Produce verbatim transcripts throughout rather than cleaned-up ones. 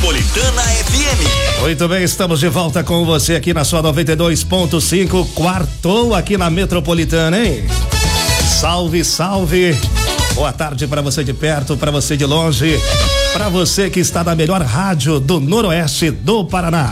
Metropolitana F M. Muito bem, estamos de volta com você aqui na sua noventa e dois ponto cinco, quartou aqui na Metropolitana, hein? Salve, salve. Boa tarde para você de perto, para você de longe, para você que está na melhor rádio do Noroeste do Paraná.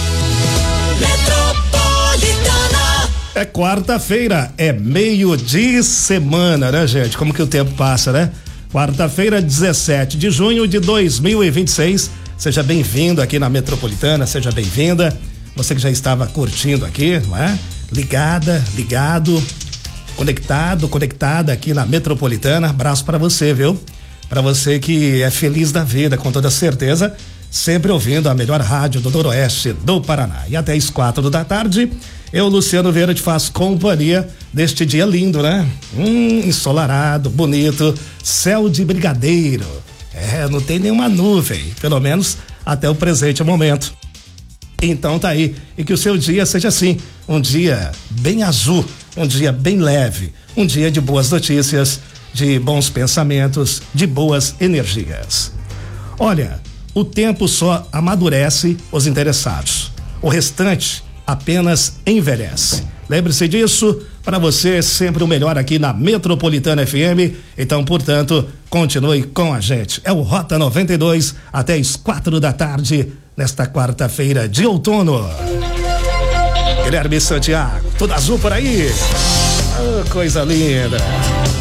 Metropolitana. É quarta-feira, é meio de semana, né, gente? Como que o tempo passa, né? Quarta-feira, dezessete de junho de dois mil e vinte e seis. Seja bem-vindo aqui na Metropolitana, seja bem-vinda. Você que já estava curtindo aqui, não é? Ligada, ligado, conectado, conectada aqui na Metropolitana. Abraço para você, viu? Para você que é feliz da vida, com toda certeza, sempre ouvindo a melhor rádio do Noroeste do Paraná. E até às quatro da tarde, eu, Luciano Vieira, te faço companhia deste dia lindo, né? Hum, ensolarado, bonito, céu de brigadeiro. É, não tem nenhuma nuvem, pelo menos até o presente momento. Então tá aí, e que o seu dia seja assim, um dia bem azul, um dia bem leve, um dia de boas notícias, de bons pensamentos, de boas energias. Olha, o tempo só amadurece os interessados, o restante apenas envelhece. Lembre-se disso, para você sempre o melhor aqui na Metropolitana F M. Então, portanto, continue com a gente. É o Rota noventa e dois até as quatro da tarde nesta quarta-feira de outono. Guilherme Santiago, tudo azul por aí? Oh, coisa linda.